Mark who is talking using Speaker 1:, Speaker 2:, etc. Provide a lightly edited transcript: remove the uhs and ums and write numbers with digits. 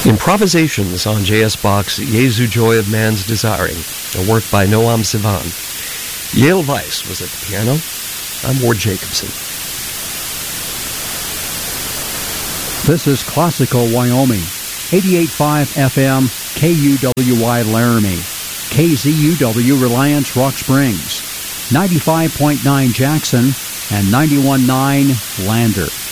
Speaker 1: Improvisations on J.S. Bach's Jesu Joy of Man's Desiring, a work by Noam Sivan. Yale Weiss was at the piano. I'm Ward Jacobson.
Speaker 2: This is Classical Wyoming, 88.5 FM, KUWY Laramie, KZUW Reliance Rock Springs, 95.9 Jackson, and 91.9 Lander.